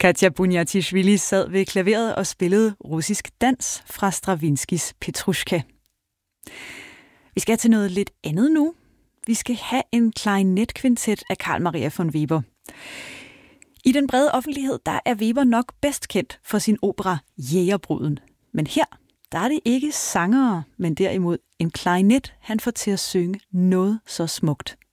Katja Bunjatishvili sad ved klaveret og spillede russisk dans fra Stravinskys Petrushka. Vi skal til noget lidt andet nu. Vi skal have en klarinetkvintet af Carl Maria von Weber. I den brede offentlighed, der er Weber nok bedst kendt for sin opera Jægerbruden. Men her, der er det ikke sangere, men derimod en klarinet, han får til at synge noget så smukt.